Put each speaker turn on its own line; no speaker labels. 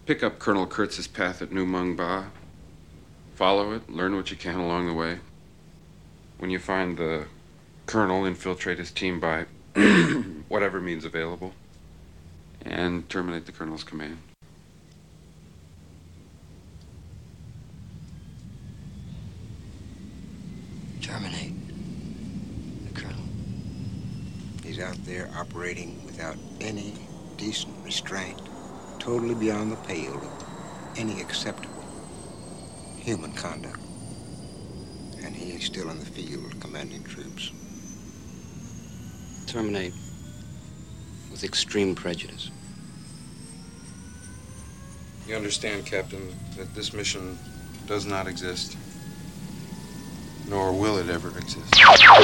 Pick up Colonel Kurtz's path at New Mung Ba. Follow it, learn what you can along the way. When you find the colonel, infiltrate his team by whatever means available, and terminate the colonel's command.
Terminate the colonel.
He's out there operating without any decent restraint, totally beyond the pale of any acceptable human conduct. And he is still in the field commanding troops.
Terminate with extreme prejudice.
You understand, Captain, that this mission does not exist, nor will it ever exist.